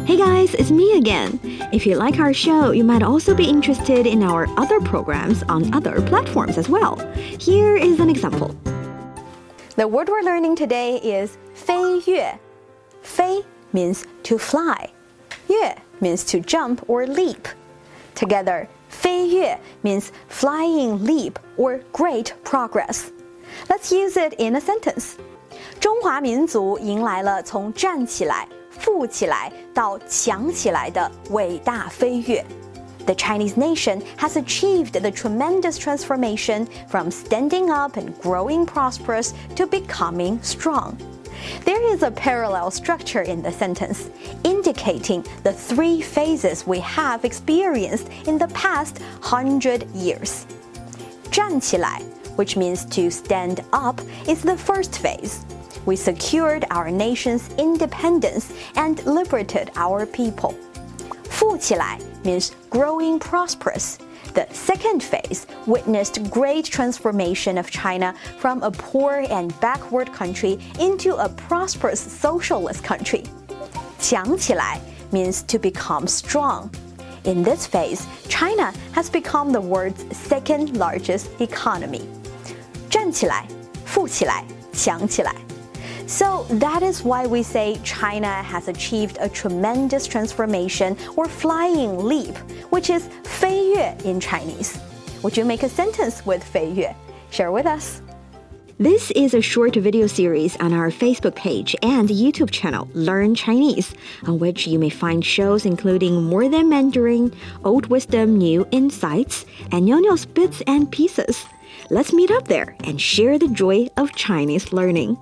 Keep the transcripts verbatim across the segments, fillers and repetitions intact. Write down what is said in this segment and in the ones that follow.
Hey guys, it's me again. If you like our show, you might also be interested in our other programs on other platforms as well. Here is an example. The word we're learning today is 飞跃. 飞 means to fly. 跃 means to jump or leap. Together, 飞跃 means flying leap or great progress. Let's use it in a sentence. 中华民族迎来了从站起来富起来到强起来的伟大飞跃。The Chinese nation has achieved the tremendous transformation from standing up and growing prosperous to becoming strong. There is a parallel structure in the sentence, indicating the three phases we have experienced in the past hundred years. 站起来, which means to stand up, is the first phase. We secured our nation's independence and liberated our people. 富起来 means growing prosperous. The second phase witnessed great transformation of China from a poor and backward country into a prosperous socialist country. 强起来 means to become strong. In this phase, China has become the world's second largest economy. 站起来, 富起来, 强起来. So that is why we say China has achieved a tremendous transformation or flying leap, which is 飞跃 in Chinese. Would you make a sentence with 飞跃? Share with us. This is a short video series on our Facebook page and YouTube channel, Learn Chinese, on which you may find shows including More Than Mandarin, Old Wisdom, New Insights, and Nyo's Bits and Pieces. Let's meet up there and share the joy of Chinese learning.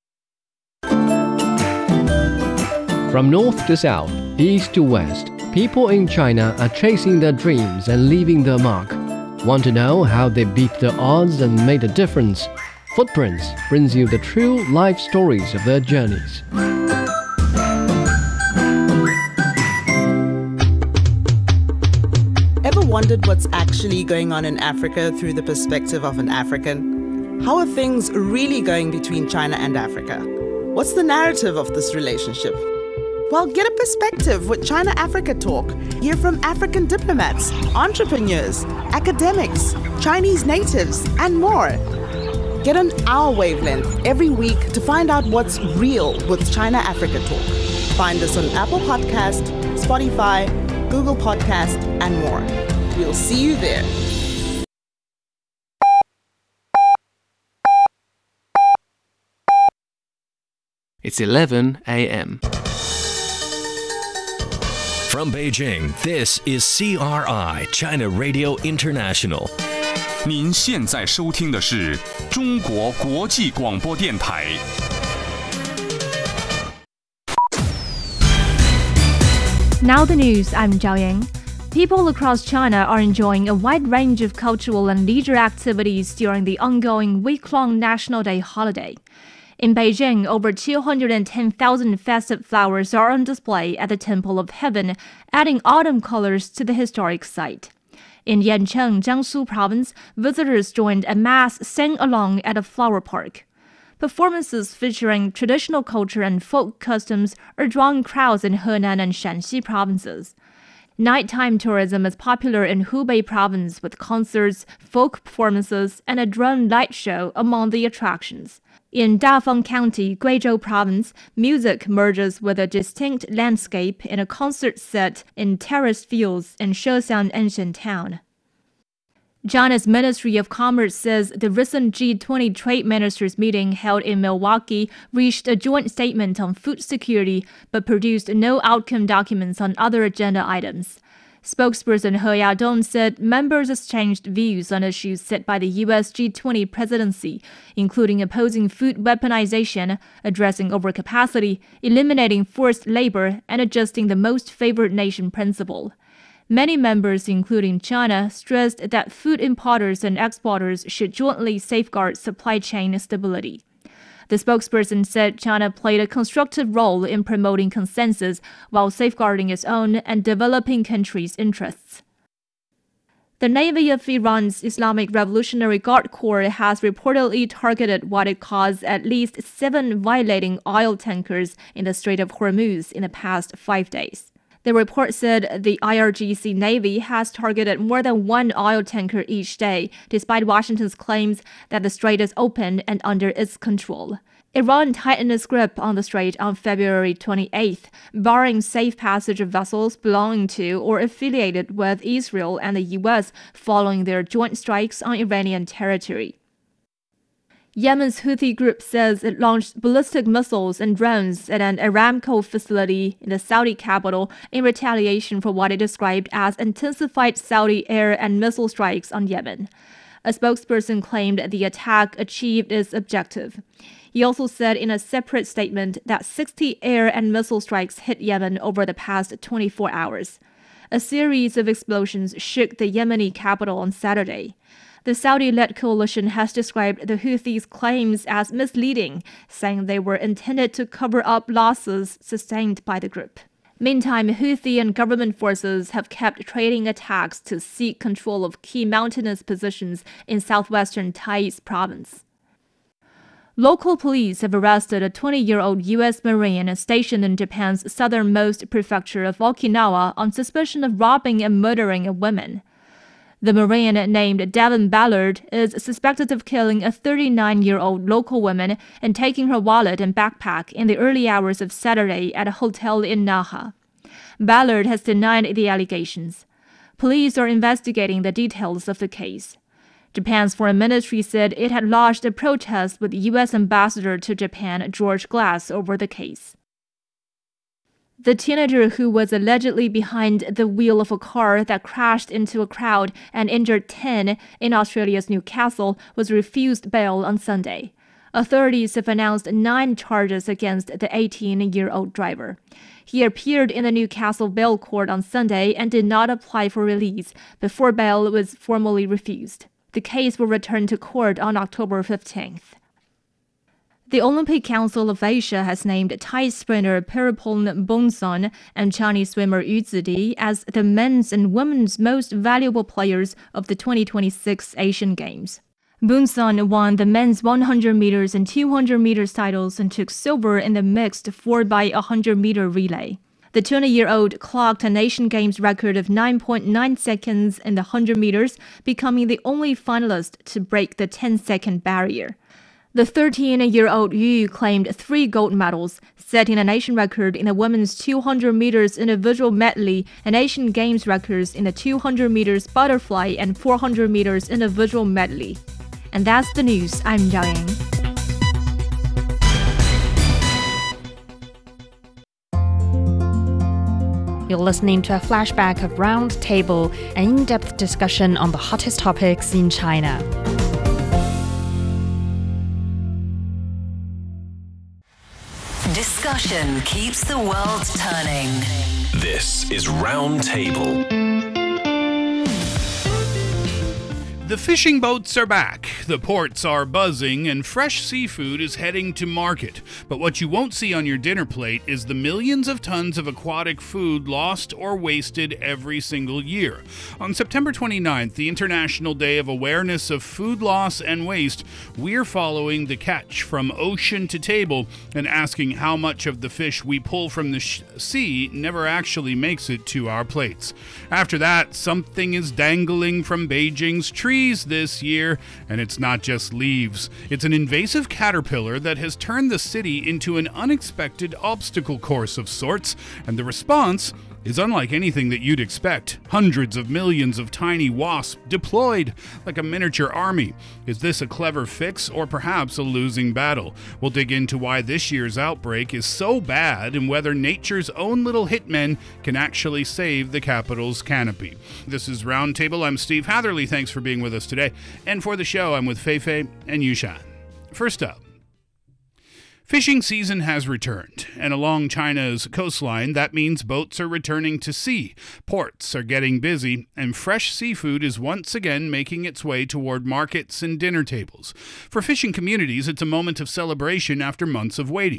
From north to south, east to west, people in China are chasing their dreams and leaving their mark. Want to know how they beat the odds and made a difference? Footprints brings you the true life stories of their journeys. Ever wondered what's actually going on in Africa through the perspective of an African? How are things really going between China and Africa? What's the narrative of this relationship? Well, get a perspective with China-Africa Talk. Hear from African diplomats, entrepreneurs, academics, Chinese natives, and more. Get on our wavelength every week to find out what's real with China-Africa Talk. Find us on Apple Podcast, Spotify, Google Podcast, and more. We'll see you there. It's eleven a m From Beijing, this is C R I, China Radio International. 您现在收听的是中国国际广播电台。 Now the news, I'm Zhao Yang. People across China are enjoying a wide range of cultural and leisure activities during the ongoing week-long National Day holiday. In Beijing, over two hundred ten thousand festive flowers are on display at the Temple of Heaven, adding autumn colors to the historic site. In Yancheng, Jiangsu Province, visitors joined a mass sing-along at a flower park. Performances featuring traditional culture and folk customs are drawing crowds in Henan and Shanxi provinces. Nighttime tourism is popular in Hubei province with concerts, folk performances, and a drone light show among the attractions. In Dafeng County, Guizhou Province, music merges with a distinct landscape in a concert set in terraced fields in Shouxiang ancient town. China's Ministry of Commerce says the recent G twenty trade ministers meeting held in Milwaukee reached a joint statement on food security but produced no outcome documents on other agenda items. Spokesperson He Yadong said members exchanged views on issues set by the U S G twenty presidency, including opposing food weaponization, addressing overcapacity, eliminating forced labor, and adjusting the most favored nation principle. Many members, including China, stressed that food importers and exporters should jointly safeguard supply chain stability. The spokesperson said China played a constructive role in promoting consensus while safeguarding its own and developing countries' interests. The Navy of Iran's Islamic Revolutionary Guard Corps has reportedly targeted what it calls at least seven violating oil tankers in the Strait of Hormuz in the past five days. The report said the I R G C Navy has targeted more than one oil tanker each day, despite Washington's claims that the strait is open and under its control. Iran tightened its grip on the strait on February twenty-eighth, barring safe passage of vessels belonging to or affiliated with Israel and the U S following their joint strikes on Iranian territory. Yemen's Houthi group says it launched ballistic missiles and drones at an Aramco facility in the Saudi capital in retaliation for what it described as intensified Saudi air and missile strikes on Yemen. A spokesperson claimed the attack achieved its objective. He also said in a separate statement that sixty air and missile strikes hit Yemen over the past twenty-four hours. A series of explosions shook the Yemeni capital on Saturday. The Saudi-led coalition has described the Houthis' claims as misleading, saying they were intended to cover up losses sustained by the group. Meantime, Houthi and government forces have kept trading attacks to seek control of key mountainous positions in southwestern Taiz province. Local police have arrested a twenty-year-old U S Marine stationed in Japan's southernmost prefecture of Okinawa on suspicion of robbing and murdering a woman. The Marine, named Devin Ballard, is suspected of killing a thirty-nine-year-old local woman and taking her wallet and backpack in the early hours of Saturday at a hotel in Naha. Ballard has denied the allegations. Police are investigating the details of the case. Japan's foreign ministry said it had lodged a protest with U S Ambassador to Japan, George Glass, over the case. The teenager who was allegedly behind the wheel of a car that crashed into a crowd and injured ten in Australia's Newcastle was refused bail on Sunday. Authorities have announced nine charges against the eighteen-year-old driver. He appeared in the Newcastle bail court on Sunday and did not apply for release before bail was formally refused. The case will return to court on October fifteenth. The Olympic Council of Asia has named Thai sprinter Pirapong Bongson and Chinese swimmer Yu Zidi as the men's and women's most valuable players of the twenty twenty-six Asian Games. Bongson won the men's one hundred meters and two hundred meters titles and took silver in the mixed four by one hundred meter relay. The twenty-year-old clocked an Asian Games record of nine point nine seconds in the one hundred meters, becoming the only finalist to break the ten-second barrier. The thirteen-year-old Yu claimed three gold medals, setting a nation record in the women's two hundred meters individual medley and Asian Games records in the two hundred meters butterfly and four hundred meters individual medley. And that's the news. I'm Zhao Yang. You're listening to a flashback of Roundtable, an in-depth discussion on the hottest topics in China. Discussion keeps the world turning. This is Roundtable. The fishing boats are back, the ports are buzzing, and fresh seafood is heading to market. But what you won't see on your dinner plate is the millions of tons of aquatic food lost or wasted every single year. On September twenty-ninth, the International Day of Awareness of Food Loss and Waste, we're following the catch from ocean to table and asking how much of the fish we pull from the sh- sea never actually makes it to our plates. After that, something is dangling from Beijing's tree this year, and it's not just leaves. It's an invasive caterpillar that has turned the city into an unexpected obstacle course of sorts, and the response is unlike anything that you'd expect. Hundreds of millions of tiny wasps deployed like a miniature army. Is this a clever fix or perhaps a losing battle? We'll dig into why this year's outbreak is so bad and whether nature's own little hitmen can actually save the capital's canopy. This is Roundtable. I'm Steve Hatherley. Thanks for being with us today. And for the show, I'm with Fei Fei and Yushan. First up, fishing season has returned, and along China's coastline, that means boats are returning to sea, ports are getting busy, and fresh seafood is once again making its way toward markets and dinner tables. For fishing communities, it's a moment of celebration after months of waiting.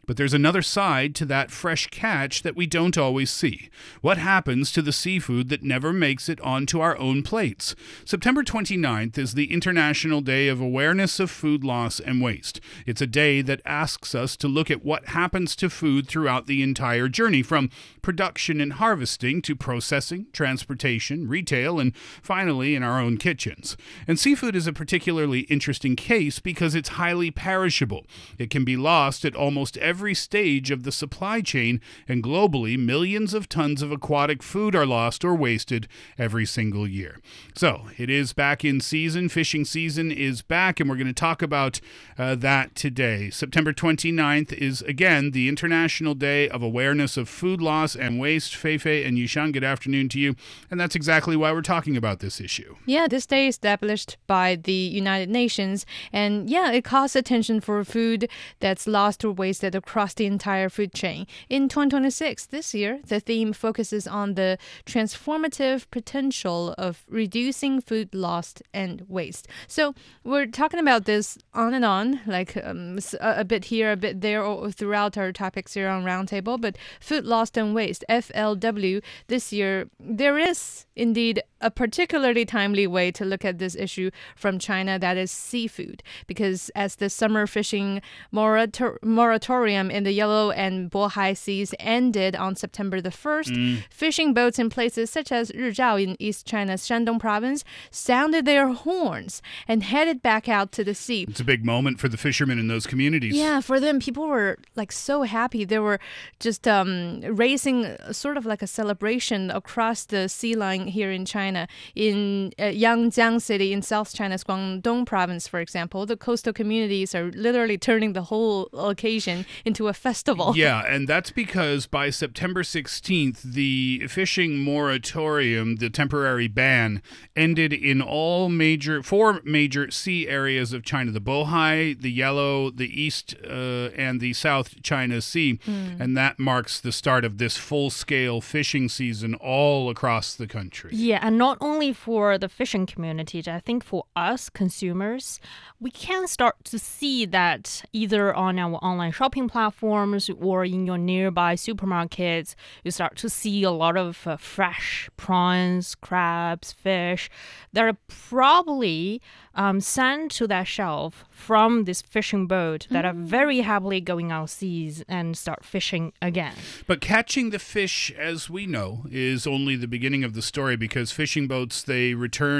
But there's another side to that fresh catch that we don't always see. What happens to the seafood that never makes it onto our own plates? September twenty-ninth is the International Day of Awareness of Food Loss and Waste. It's a day that asks us to look at what happens to food throughout the entire journey, from production and harvesting to processing, transportation, retail, and finally in our own kitchens. And seafood is a particularly interesting case because it's highly perishable. It can be lost at almost every stage of the supply chain, and globally, millions of tons of aquatic food are lost or wasted every single year. So, it is back in season. Fishing season is back, and we're going to talk about uh, that today. September twenty-ninth is, again, the International Day of Awareness of Food Loss and Waste. Feifei and Yushan, good afternoon to you. And that's exactly why we're talking about this issue. Yeah, this day is established by the United Nations. And yeah, it calls attention for food that's lost or wasted across the entire food chain. In twenty twenty-six, this year, the theme focuses on the transformative potential of reducing food lost and waste. So we're talking about this on and on, like um, a, a bit here, a bit there, or throughout our topics here on Roundtable. But food lost and waste, F L W, this year, there is indeed a particularly timely way to look at this issue from China, that is seafood. Because as the summer fishing morator- moratorium in the Yellow and Bohai Seas ended on September the first, mm. fishing boats in places such as Rizhao in East China's Shandong province sounded their horns and headed back out to the sea. It's a big moment for the fishermen in those communities. Yeah, for them, people were like so happy. They were just um, raising sort of like a celebration across the sea line here in China. In uh, Yangjiang City in South China's Guangdong province, for example, the coastal communities are literally turning the whole occasion into a festival. Yeah, and that's because by September sixteenth, the fishing moratorium, the temporary ban, ended in all major, four major sea areas of China, the Bohai, the Yellow, the East, uh, and the South China Sea. Mm. And that marks the start of this full-scale fishing season all across the country. Yeah, and not only for the fishing community, I think for us consumers, we can start to see that either on our online shopping platforms or in your nearby supermarkets, you start to see a lot of uh, fresh prawns, crabs, fish that are probably um, sent to that shelf from this fishing boat that mm. are very happily going out seas and start fishing again. But catching the fish, as we know, is only the beginning of the story, because fishing boats, they return